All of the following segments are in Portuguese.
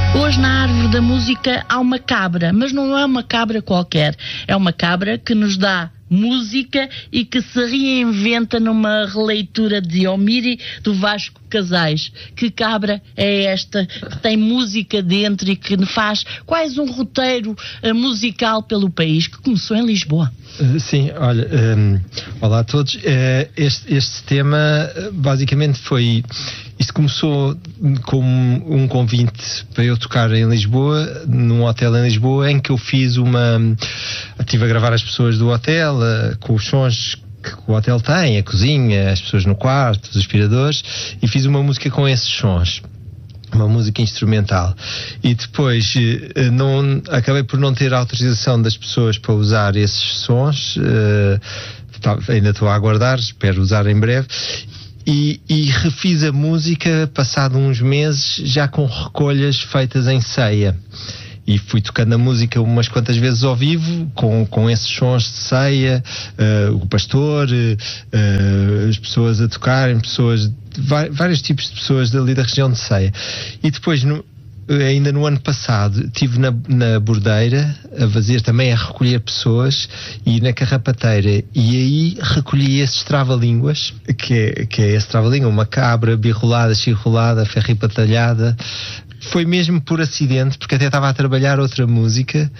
Hoje na árvore da música há uma cabra, mas não é uma cabra qualquer. É uma cabra que nos dá música e que se reinventa numa releitura de Omiri do Vasco Casais. Que cabra é esta que tem música dentro e que faz quase um roteiro musical pelo país, que começou em Lisboa? Sim, olha, olá a todos. Este tema basicamente foi... Isto começou como um convite para eu tocar em Lisboa, num hotel em Lisboa, em que eu fiz estive a gravar as pessoas do hotel, com os sons que o hotel tem, a cozinha, as pessoas no quarto, os aspiradores, e fiz uma música com esses sons. Uma música instrumental. E depois acabei por não ter autorização das pessoas para usar esses sons. Ainda estou a aguardar, espero usar em breve. E refiz a música passado uns meses, já com recolhas feitas em ceia. E fui tocando a música umas quantas vezes ao vivo, com esses sons de ceia, o pastor, as pessoas a tocarem, vários tipos de pessoas dali da região de Ceia. E depois, ainda no ano passado, estive na Bordeira a recolher pessoas, e na Carrapateira, e aí recolhi esses trava-línguas, que é esse trava-língua, uma cabra birrolada, chirrolada, ferripatalhada. Foi mesmo por acidente, porque até estava a trabalhar outra música,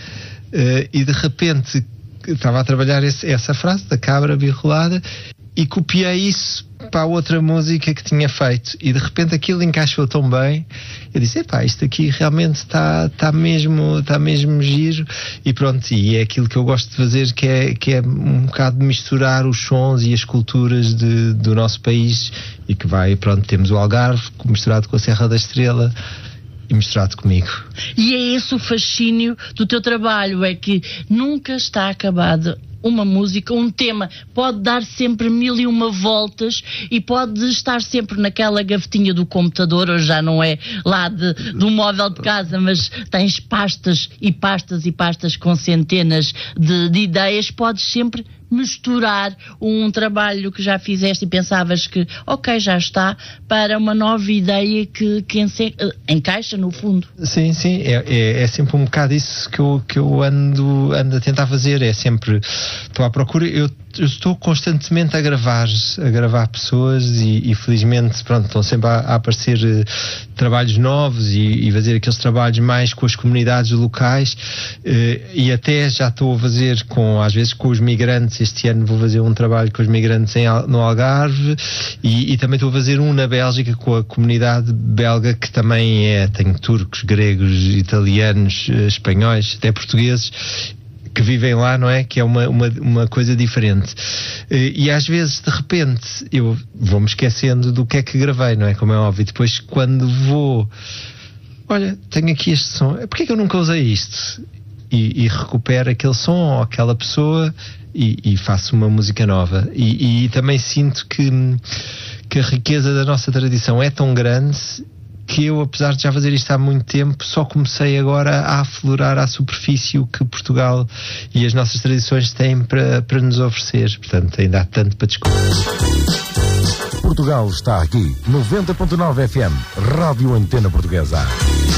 e de repente estava a trabalhar essa frase da cabra birrolada, e copiei isso para a outra música que tinha feito, e de repente aquilo encaixou tão bem. Eu disse, isto aqui realmente está mesmo giro, e pronto, e é aquilo que eu gosto de fazer, que é um bocado de misturar os sons e as culturas do nosso país, e que temos o Algarve misturado com a Serra da Estrela e misturado comigo. E é esse o fascínio do teu trabalho, é que nunca está acabado. Uma música, um tema, pode dar sempre 1001 voltas e pode estar sempre naquela gavetinha do computador, ou já não é lá do móvel de casa, mas tens pastas e pastas e pastas com centenas de ideias. Podes sempre misturar um trabalho que já fizeste e pensavas que, ok, já está, para uma nova ideia que encaixa no fundo. Sim, é sempre um bocado isso que eu ando a tentar fazer. É sempre, estou à procura, eu estou constantemente a gravar pessoas, e felizmente estão sempre a aparecer trabalhos novos, e fazer aqueles trabalhos mais com as comunidades locais, e até já estou a fazer às vezes com os migrantes. Este ano vou fazer um trabalho com os migrantes no Algarve, e também estou a fazer um na Bélgica com a comunidade belga, que também tem turcos, gregos, italianos, espanhóis, até portugueses, que vivem lá, não é? Que é uma coisa diferente. E às vezes, de repente, eu vou-me esquecendo do que é que gravei, não é? Como é óbvio. Depois, quando olha, tenho aqui este som, porquê que eu nunca usei isto? E recupero aquele som ou aquela pessoa, e faço uma música nova. E também sinto que a riqueza da nossa tradição é tão grande, que eu, apesar de já fazer isto há muito tempo, só comecei agora a aflorar à superfície o que Portugal e as nossas tradições têm para nos oferecer. Portanto, ainda há tanto para descobrir. Portugal está aqui, 90.9 FM, Rádio Antena Portuguesa.